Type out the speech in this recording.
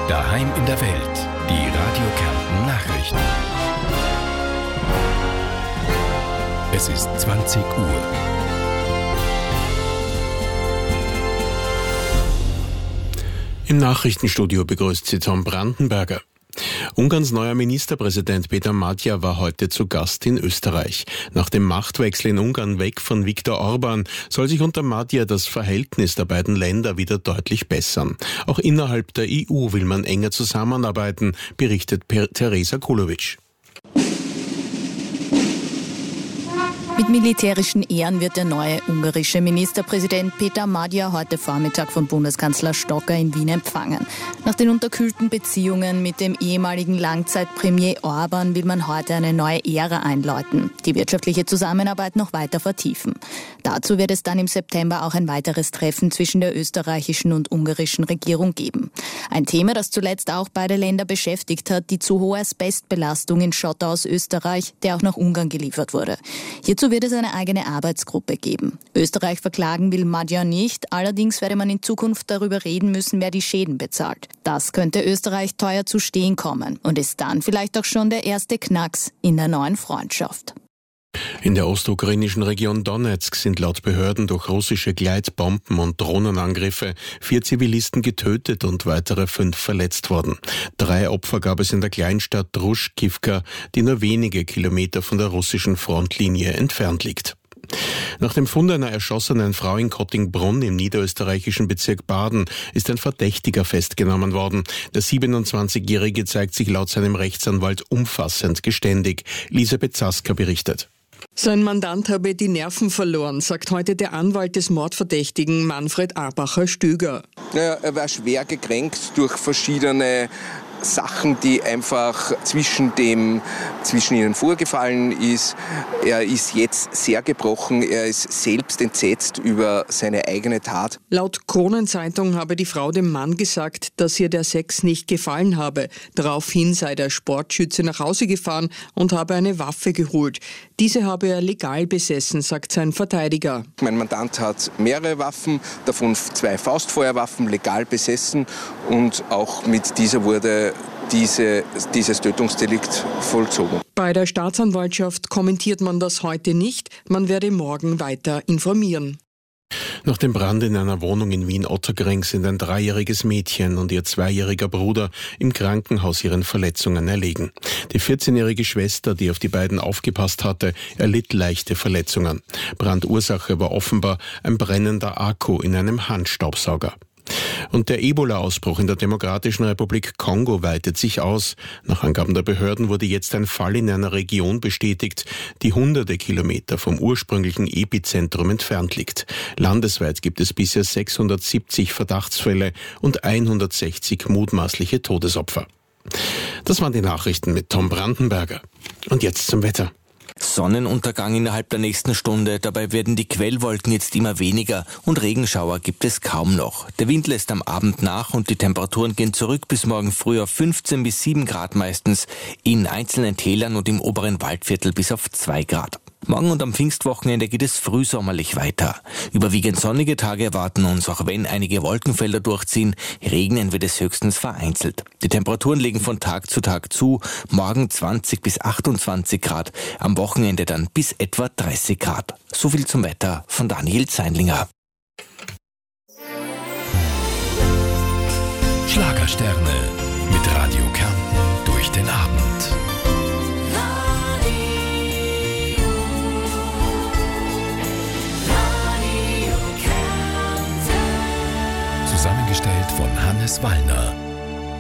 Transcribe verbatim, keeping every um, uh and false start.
Daheim in der Welt. Die Radio Kärnten Nachrichten. Es ist zwanzig Uhr. Im Nachrichtenstudio begrüßt Sie Tom Brandenberger. Ungarns neuer Ministerpräsident Peter Magyar war heute zu Gast in Österreich. Nach dem Machtwechsel in Ungarn weg von Viktor Orban soll sich unter Magyar das Verhältnis der beiden Länder wieder deutlich bessern. Auch innerhalb der E U will man enger zusammenarbeiten, berichtet Teresa Kulovic. Mit militärischen Ehren wird der neue ungarische Ministerpräsident Peter Magyar heute Vormittag von Bundeskanzler Stocker in Wien empfangen. Nach den unterkühlten Beziehungen mit dem ehemaligen Langzeitpremier Orban will man heute eine neue Ära einläuten, die wirtschaftliche Zusammenarbeit noch weiter vertiefen. Dazu wird es dann im September auch ein weiteres Treffen zwischen der österreichischen und ungarischen Regierung geben. Ein Thema, das zuletzt auch beide Länder beschäftigt hat, die zu hohe Asbestbelastung in Schotter aus Österreich, der auch nach Ungarn geliefert wurde. Hierzu wird es eine eigene Arbeitsgruppe geben. Österreich verklagen will Magyar nicht, allerdings werde man in Zukunft darüber reden müssen, wer die Schäden bezahlt. Das könnte Österreich teuer zu stehen kommen und ist dann vielleicht auch schon der erste Knacks in der neuen Freundschaft. In der ostukrainischen Region Donetsk sind laut Behörden durch russische Gleitbomben und Drohnenangriffe vier Zivilisten getötet und weitere fünf verletzt worden. Drei Opfer gab es in der Kleinstadt Druschkivka, die nur wenige Kilometer von der russischen Frontlinie entfernt liegt. Nach dem Fund einer erschossenen Frau in Kottingbrunn im niederösterreichischen Bezirk Baden ist ein Verdächtiger festgenommen worden. Der siebenundzwanzigjährige zeigt sich laut seinem Rechtsanwalt umfassend geständig. Elisabeth Zasker berichtet. Sein Mandant habe die Nerven verloren, sagt heute der Anwalt des Mordverdächtigen Manfred Arbacher-Stöger. Naja, er war schwer gekränkt durch verschiedene Sachen, die einfach zwischen dem, zwischen ihnen vorgefallen ist. Er ist jetzt sehr gebrochen, er ist selbst entsetzt über seine eigene Tat. Laut Kronenzeitung habe die Frau dem Mann gesagt, dass ihr der Sex nicht gefallen habe. Daraufhin sei der Sportschütze nach Hause gefahren und habe eine Waffe geholt. Diese habe er legal besessen, sagt sein Verteidiger. Mein Mandant hat mehrere Waffen, davon zwei Faustfeuerwaffen legal besessen und auch mit dieser wurde Diese, dieses Tötungsdelikt vollzogen. Bei der Staatsanwaltschaft kommentiert man das heute nicht. Man werde morgen weiter informieren. Nach dem Brand in einer Wohnung in Wien-Otterkring sind ein dreijähriges Mädchen und ihr zweijähriger Bruder im Krankenhaus ihren Verletzungen erlegen. Die vierzehnjährige Schwester, die auf die beiden aufgepasst hatte, erlitt leichte Verletzungen. Brandursache war offenbar ein brennender Akku in einem Handstaubsauger. Und der Ebola-Ausbruch in der Demokratischen Republik Kongo weitet sich aus. Nach Angaben der Behörden wurde jetzt ein Fall in einer Region bestätigt, die hunderte Kilometer vom ursprünglichen Epizentrum entfernt liegt. Landesweit gibt es bisher sechshundertsiebzig Verdachtsfälle und hundertsechzig mutmaßliche Todesopfer. Das waren die Nachrichten mit Tom Brandenberger. Und jetzt zum Wetter. Sonnenuntergang innerhalb der nächsten Stunde. Dabei werden die Quellwolken jetzt immer weniger und Regenschauer gibt es kaum noch. Der Wind lässt am Abend nach und die Temperaturen gehen zurück bis morgen früh auf fünfzehn bis sieben Grad meistens, in einzelnen Tälern und im oberen Waldviertel bis auf zwei Grad. Morgen und am Pfingstwochenende geht es frühsommerlich weiter. Überwiegend sonnige Tage erwarten uns, auch wenn einige Wolkenfelder durchziehen. Regnen wird es höchstens vereinzelt. Die Temperaturen legen von Tag zu Tag zu. Morgen zwanzig bis achtundzwanzig Grad, am Wochenende dann bis etwa dreißig Grad. So viel zum Wetter von Daniel Zeinlinger. Schlagersterne mit Radio Kärnten durch den Abend. Zusammengestellt von Hannes Wallner.